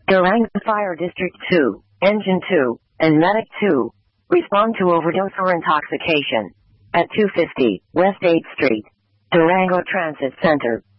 Durango Fire District 2, Engine 2, and Medic 2 respond to overdose or intoxication at 250 West 8th Street, Durango Transit Center.